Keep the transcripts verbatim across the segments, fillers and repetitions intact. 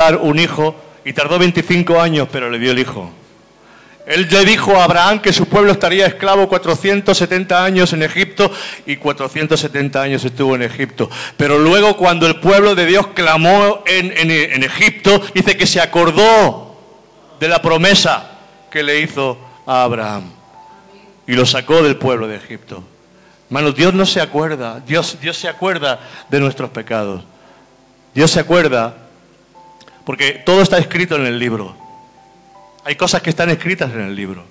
dar un hijo y tardó veinticinco años, pero le dio el hijo. Él le dijo a Abraham que su pueblo estaría esclavo cuatrocientos setenta años en Egipto y cuatrocientos setenta años estuvo en Egipto. Pero luego cuando el pueblo de Dios clamó en, en, en Egipto, dice que se acordó de la promesa que le hizo a Abraham y lo sacó del pueblo de Egipto. Hermanos, Dios no se acuerda, Dios, Dios se acuerda de nuestros pecados. Dios se acuerda porque todo está escrito en el libro. Hay cosas que están escritas en el libro.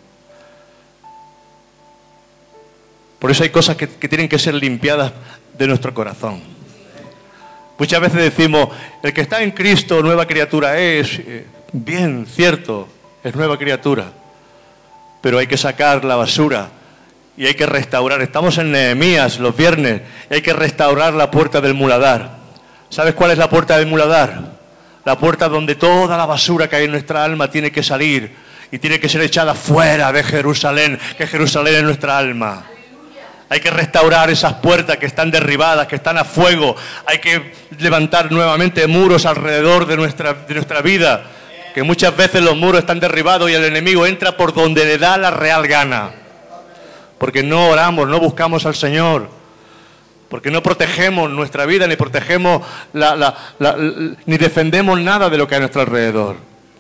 Por eso hay cosas que, que tienen que ser limpiadas de nuestro corazón. Muchas veces decimos, el que está en Cristo, nueva criatura es. Eh, bien, cierto, es nueva criatura. Pero hay que sacar la basura y hay que restaurar. Estamos en Nehemías los viernes y hay que restaurar la puerta del muladar. ¿Sabes cuál es la puerta del muladar? La puerta donde toda la basura que hay en nuestra alma tiene que salir y tiene que ser echada fuera de Jerusalén, que Jerusalén es nuestra alma. Hay que restaurar esas puertas que están derribadas, que están a fuego. Hay que levantar nuevamente muros alrededor de nuestra, de nuestra vida, que muchas veces los muros están derribados y el enemigo entra por donde le da la real gana. Porque no oramos, no buscamos al Señor. Porque no protegemos nuestra vida, ni protegemos, la, la, la, la, ni defendemos nada de lo que hay a nuestro alrededor.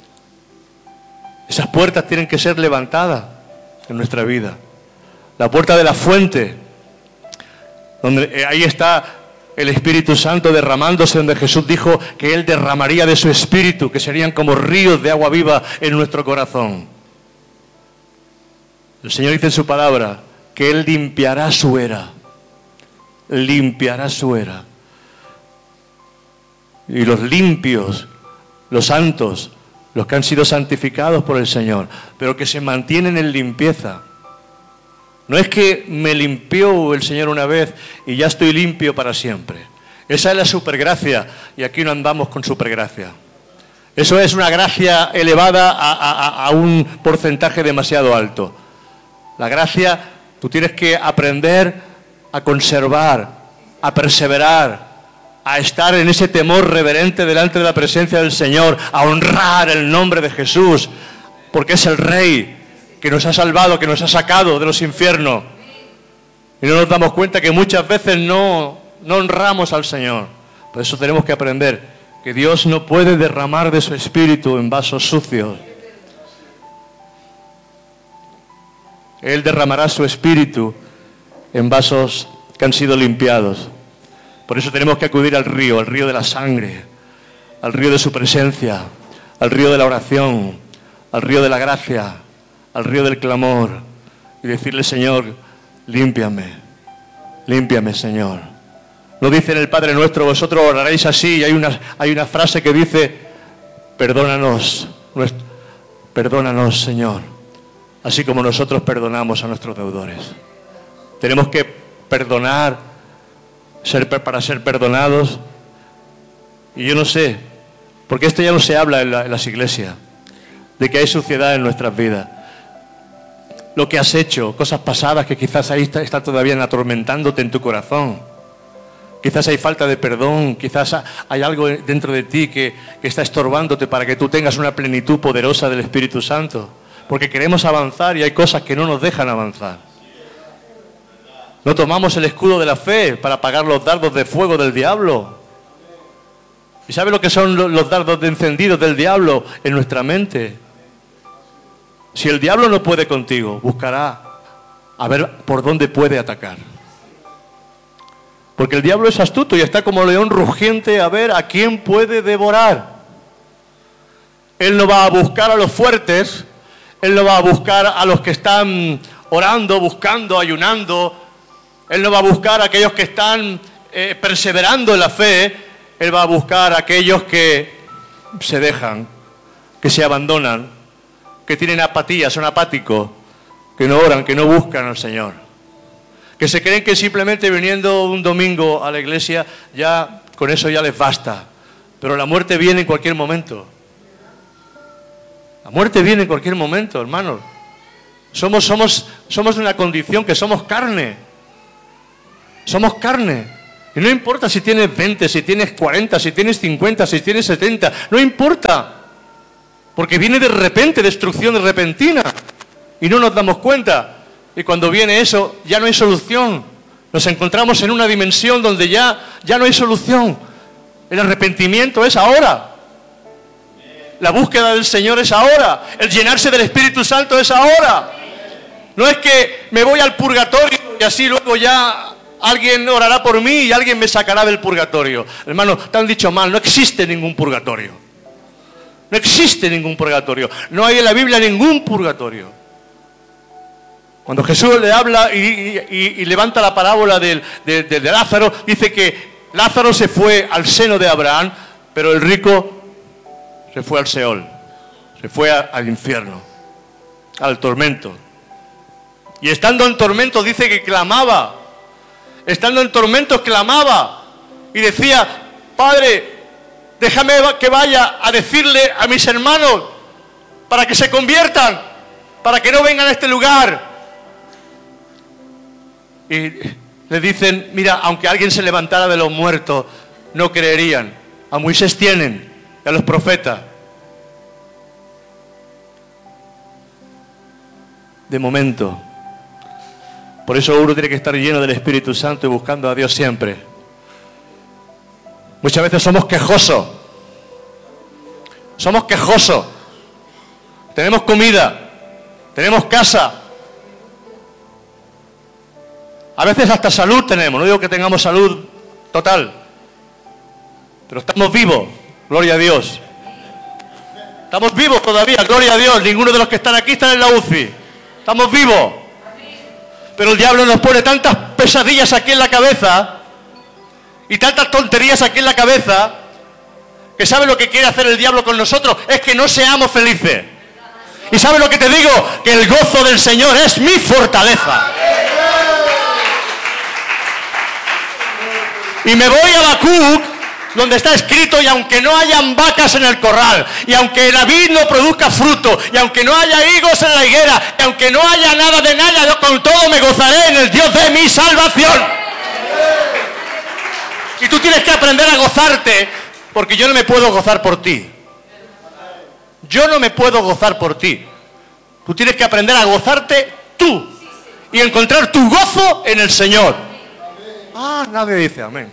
Esas puertas tienen que ser levantadas en nuestra vida. La puerta de la fuente, donde ahí está el Espíritu Santo derramándose, donde Jesús dijo que Él derramaría de su Espíritu, que serían como ríos de agua viva en nuestro corazón. El Señor dice en su palabra que Él limpiará su era. Limpiará su era. Y los limpios, los santos, los que han sido santificados por el Señor, pero que se mantienen en limpieza. No es que me limpió el Señor una vez y ya estoy limpio para siempre. Esa es la supergracia y aquí no andamos con supergracia. Eso es una gracia elevada a, a, a un porcentaje demasiado alto. La gracia, tú tienes que aprender a conservar, a perseverar, a estar en ese temor reverente delante de la presencia del Señor, a honrar el nombre de Jesús, porque es el Rey que nos ha salvado, que nos ha sacado de los infiernos. Y no nos damos cuenta que muchas veces no, no honramos al Señor. Por eso tenemos que aprender que Dios no puede derramar de su Espíritu en vasos sucios. Él derramará su Espíritu en vasos que han sido limpiados. Por eso tenemos que acudir al río, al río de la sangre, al río de su presencia, al río de la oración, al río de la gracia, al río del clamor y decirle, Señor, límpiame, límpiame, Señor. Lo dice en el Padre Nuestro, vosotros oraréis así, y hay una, hay una frase que dice, perdónanos, nuestro, perdónanos, Señor, así como nosotros perdonamos a nuestros deudores. Tenemos que perdonar ser, para ser perdonados. Y yo no sé, porque esto ya no se habla en, la, en las iglesias, de que hay suciedad en nuestras vidas. Lo que has hecho, cosas pasadas que quizás ahí está, está todavía atormentándote en tu corazón. Quizás hay falta de perdón, quizás hay algo dentro de ti que, que está estorbándote para que tú tengas una plenitud poderosa del Espíritu Santo. Porque queremos avanzar y hay cosas que no nos dejan avanzar. No tomamos el escudo de la fe para apagar los dardos de fuego del diablo. ¿Y sabe lo que son los dardos de encendidos del diablo en nuestra mente? Si el diablo no puede contigo, buscará a ver por dónde puede atacar. Porque el diablo es astuto y está como león rugiente a ver a quién puede devorar. Él no va a buscar a los fuertes, él no va a buscar a los que están orando, buscando, ayunando. Él no va a buscar a aquellos que están eh, perseverando en la fe. Él va a buscar a aquellos que se dejan, que se abandonan, que tienen apatía, son apáticos, que no oran, que no buscan al Señor. Que se creen que simplemente viniendo un domingo a la iglesia, ya con eso ya les basta. Pero la muerte viene en cualquier momento. La muerte viene en cualquier momento, hermanos. Somos, somos, somos de una condición que somos carne. Somos carne. Y no importa si tienes veinte, si tienes cuarenta, si tienes cincuenta, si tienes setenta, no importa. Porque viene de repente, destrucción repentina. Y no nos damos cuenta. Y cuando viene eso, ya no hay solución. Nos encontramos en una dimensión donde ya, ya no hay solución. El arrepentimiento es ahora. La búsqueda del Señor es ahora. El llenarse del Espíritu Santo es ahora. No es que me voy al purgatorio y así luego ya alguien orará por mí y alguien me sacará del purgatorio. Hermano, te han dicho mal, no existe ningún purgatorio. No existe ningún purgatorio. No hay en la Biblia ningún purgatorio. Cuando Jesús le habla y, y, y levanta la parábola de, de, de, de Lázaro, dice que Lázaro se fue al seno de Abraham, pero el rico se fue al Seol, se fue a, al infierno, al tormento. Y estando en tormento dice que clamaba, estando en tormento clamaba y decía: Padre, déjame que vaya a decirle a mis hermanos para que se conviertan, para que no vengan a este lugar. Y le dicen: mira, aunque alguien se levantara de los muertos, no creerían. A Moisés tienen, y a los profetas. De momento. Por eso uno tiene que estar lleno del Espíritu Santo y buscando a Dios siempre. Muchas veces somos quejosos. Somos quejosos. Tenemos comida. Tenemos casa. A veces hasta salud tenemos. No digo que tengamos salud total. Pero estamos vivos. Gloria a Dios. Estamos vivos todavía. Gloria a Dios. Ninguno de los que están aquí están en la U C I. Estamos vivos. Pero el diablo nos pone tantas pesadillas aquí en la cabeza y tantas tonterías aquí en la cabeza que ¿sabe lo que quiere hacer el diablo con nosotros? Es que no seamos felices. ¿Y sabe lo que te digo? Que el gozo del Señor es mi fortaleza. Y me voy a Habacuc, donde está escrito: y aunque no hayan vacas en el corral, y aunque la vid no produzca fruto, y aunque no haya higos en la higuera, y aunque no haya nada de nada, yo con todo me gozaré en el Dios de mi salvación. Y tú tienes que aprender a gozarte, porque yo no me puedo gozar por ti. Yo no me puedo gozar por ti. Tú tienes que aprender a gozarte tú y encontrar tu gozo en el Señor. Ah, nadie dice amén.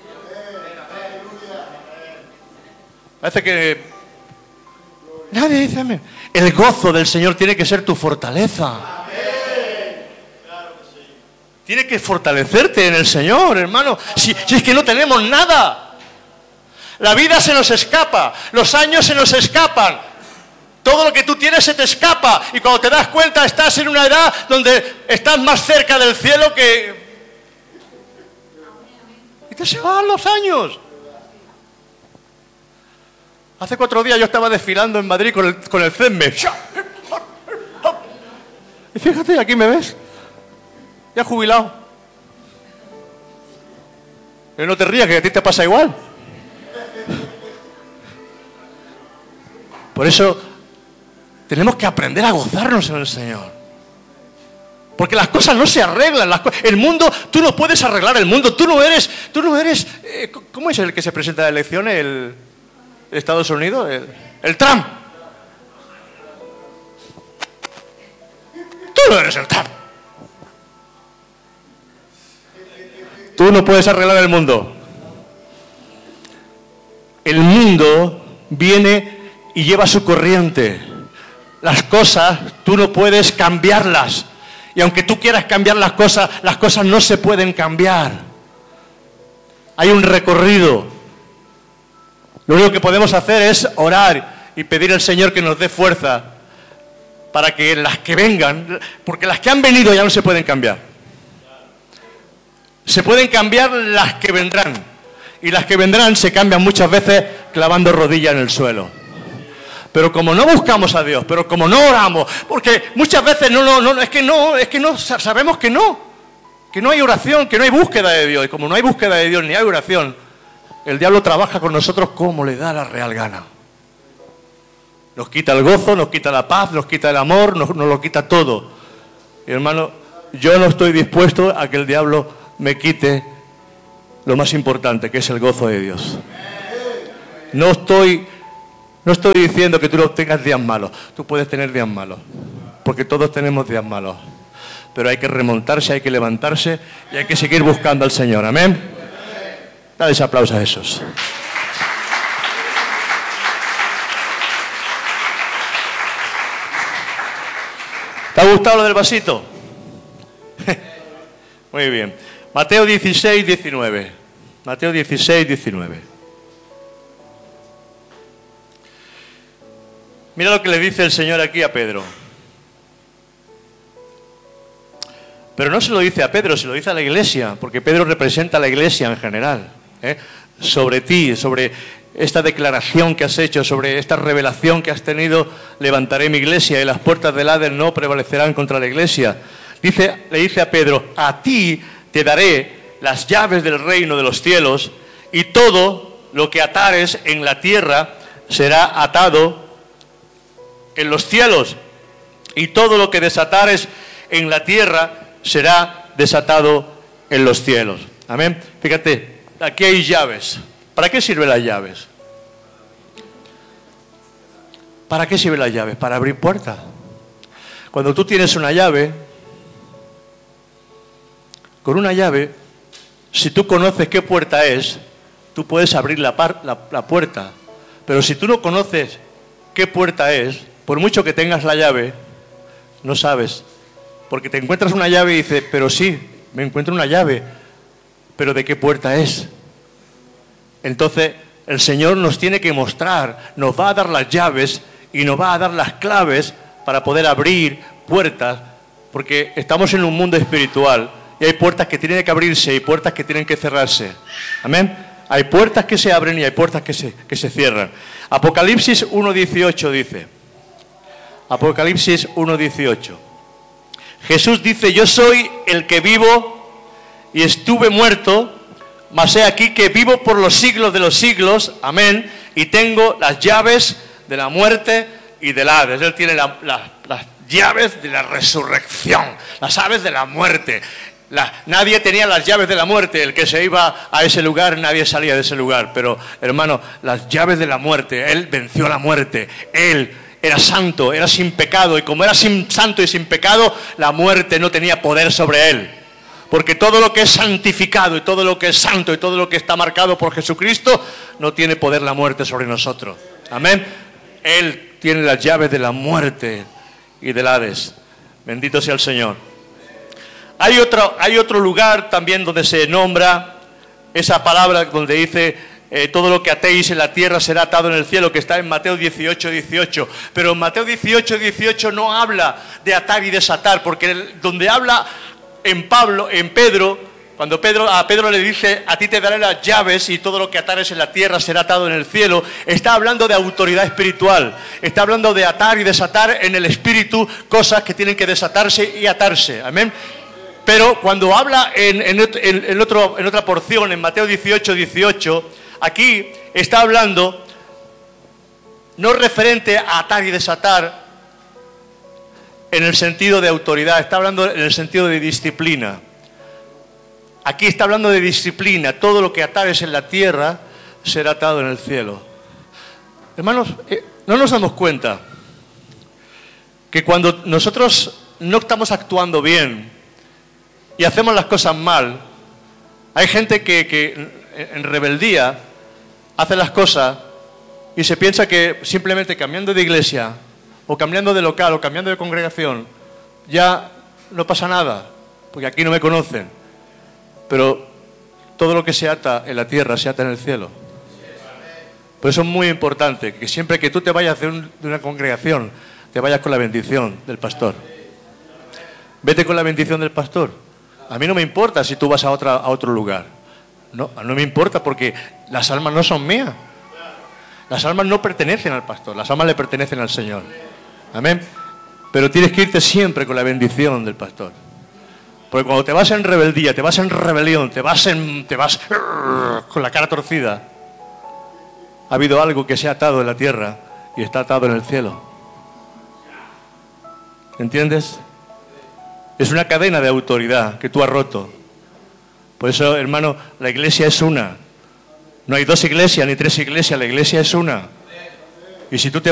Parece que nadie dice amén. El gozo del Señor tiene que ser tu fortaleza. Tiene que fortalecerte en el Señor, hermano. Si, si es que no tenemos nada. La vida se nos escapa. Los años se nos escapan. Todo lo que tú tienes se te escapa. Y cuando te das cuenta estás en una edad donde estás más cerca del cielo que... Y te se van los años. Hace cuatro días yo estaba desfilando en Madrid con el, con el CESME. Y fíjate, aquí me ves. Ya jubilado. Pero no te rías, que a ti te pasa igual. Por eso tenemos que aprender a gozarnos en el Señor. Porque las cosas no se arreglan. Las co- el mundo, tú no puedes arreglar el mundo. Tú no eres, tú no eres. Eh, ¿Cómo es el que se presenta a las elecciones? El, el Estados Unidos, el, el Trump. Tú no eres el Trump. Tú no puedes arreglar el mundo. El mundo viene y lleva su corriente. Las cosas, tú no puedes cambiarlas. Y aunque tú quieras cambiar las cosas, las cosas no se pueden cambiar. Hay un recorrido. Lo único que podemos hacer es orar y pedir al Señor que nos dé fuerza para que las que vengan, porque las que han venido ya no se pueden cambiar. Se pueden cambiar las que vendrán. Y las que vendrán se cambian muchas veces clavando rodillas en el suelo. Pero como no buscamos a Dios, pero como no oramos, porque muchas veces no, no, no, es que no, es que no, sabemos que no, que no hay oración, que no hay búsqueda de Dios. Y como no hay búsqueda de Dios ni hay oración, el diablo trabaja con nosotros como le da la real gana. Nos quita el gozo, nos quita la paz, nos quita el amor, nos, nos lo quita todo. Y hermano, yo no estoy dispuesto a que el diablo me quite lo más importante, que es el gozo de Dios. No estoy, no estoy diciendo que tú no tengas días malos. Tú puedes tener días malos, porque todos tenemos días malos. Pero hay que remontarse, hay que levantarse y hay que seguir buscando al Señor. Amén. Dale ese aplauso a Jesús. ¿Te ha gustado lo del vasito? Muy bien. Mateo dieciséis, diecinueve. Mateo dieciséis, diecinueve. Mira lo que le dice el Señor aquí a Pedro. Pero no se lo dice a Pedro, se lo dice a la iglesia, porque Pedro representa a la iglesia en general. ¿eh? Sobre ti, sobre esta declaración que has hecho, sobre esta revelación que has tenido, levantaré mi iglesia y las puertas del Hades no prevalecerán contra la iglesia. Dice, le dice a Pedro, a ti te daré las llaves del reino de los cielos y todo lo que atares en la tierra será atado en los cielos y todo lo que desatares en la tierra será desatado en los cielos. Amén. Fíjate, aquí hay llaves. ¿Para qué sirven las llaves? ¿Para qué sirven las llaves? Para abrir puertas. Cuando tú tienes una llave, con una llave, si tú conoces qué puerta es, tú puedes abrir la, par, la, la puerta. Pero si tú no conoces qué puerta es, por mucho que tengas la llave, no sabes. Porque te encuentras una llave y dices, pero sí, me encuentro una llave, pero ¿de qué puerta es? Entonces, el Señor nos tiene que mostrar, nos va a dar las llaves y nos va a dar las claves para poder abrir puertas, porque estamos en un mundo espiritual y hay puertas que tienen que abrirse y puertas que tienen que cerrarse. Amén. Hay puertas que se abren y hay puertas que se, que se cierran. Apocalipsis uno dieciocho dice, Apocalipsis uno dieciocho. Jesús dice, yo soy el que vivo y estuve muerto, mas he aquí que vivo por los siglos de los siglos, amén, y tengo las llaves de la muerte y del Hades. Él tiene la, la, las llaves de la resurrección, las llaves de la muerte. La, nadie tenía las llaves de la muerte, el que se iba a ese lugar, nadie salía de ese lugar, pero hermano, las llaves de la muerte, Él venció la muerte, Él era santo, era sin pecado, y como era sin, santo y sin pecado, la muerte no tenía poder sobre Él. Porque todo lo que es santificado y todo lo que es santo y todo lo que está marcado por Jesucristo, no tiene poder la muerte sobre nosotros. Amén. Él tiene las llaves de la muerte y del Hades. Bendito sea el Señor. Hay otro, hay otro lugar también donde se nombra esa palabra donde dice... Eh, todo lo que atéis en la tierra será atado en el cielo, que está en Mateo dieciocho, dieciocho. Pero en Mateo dieciocho, dieciocho no habla de atar y desatar, porque el, donde habla en Pablo, en Pedro, cuando Pedro, a Pedro le dice, a ti te daré las llaves y todo lo que atares en la tierra será atado en el cielo, está hablando de autoridad espiritual, está hablando de atar y desatar en el espíritu cosas que tienen que desatarse y atarse. Amén. Pero cuando habla en, en, en, en, otro, en otra porción, en Mateo dieciocho, dieciocho, aquí está hablando no referente a atar y desatar en el sentido de autoridad, está hablando en el sentido de disciplina. Aquí está hablando de disciplina, todo lo que atares en la tierra será atado en el cielo. Hermanos, eh, no nos damos cuenta que cuando nosotros no estamos actuando bien y hacemos las cosas mal, hay gente que, que en rebeldía hace las cosas y se piensa que simplemente cambiando de iglesia o cambiando de local o cambiando de congregación ya no pasa nada, porque aquí no me conocen. Pero todo lo que se ata en la tierra se ata en el cielo. Por eso es muy importante que siempre que tú te vayas de, un, de una congregación, te vayas con la bendición del pastor. Vete con la bendición del pastor. A mí no me importa si tú vas a, otra, a otro lugar. No, no me importa porque las almas no son mías. Las almas no pertenecen al pastor, las almas le pertenecen al Señor. Amén. Pero tienes que irte siempre con la bendición del pastor. Porque cuando te vas en rebeldía, te vas en rebelión, te vas, en, te vas con la cara torcida, ha habido algo que se ha atado en la tierra y está atado en el cielo. ¿Entiendes? Es una cadena de autoridad que tú has roto. Por eso, hermano, la iglesia es una. No hay dos iglesias ni tres iglesias, la iglesia es una. Y si tú te